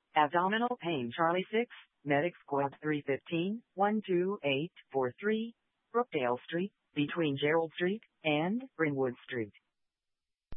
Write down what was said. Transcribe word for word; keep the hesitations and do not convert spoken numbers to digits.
Abdominal pain Charlie six, Medic Squad three fifteen, one two eight four three, Brookdale Street, between Gerald Street and Brynwood Street.